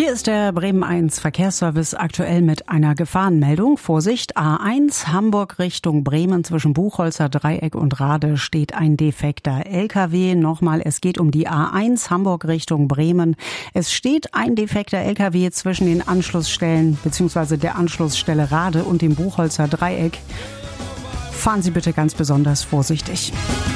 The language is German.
Hier ist der Bremen 1 Verkehrsservice aktuell mit einer Gefahrenmeldung. Vorsicht, A1 Hamburg Richtung Bremen zwischen Buchholzer Dreieck und Rade steht ein defekter LKW. Nochmal, es geht um die A1 Hamburg Richtung Bremen. Es steht ein defekter LKW zwischen den Anschlussstellen bzw. der Anschlussstelle Rade und dem Buchholzer Dreieck. Fahren Sie bitte ganz besonders vorsichtig.